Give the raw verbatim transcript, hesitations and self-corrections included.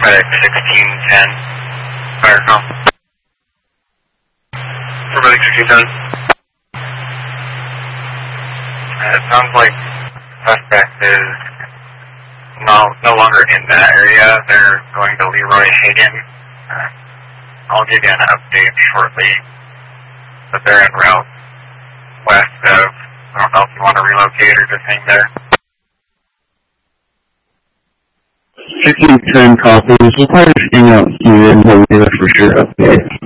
Medic sixteen ten. Fire call. Medic sixteen ten. Uh, it sounds like suspect is no, no longer in that area. They're going to Leroy Hagen. Uh, I'll give you an update shortly. But they're en route west of, I don't know if you want to relocate or just hang there. sixteen ten copies. We'll probably hang out here until we get a for sure update.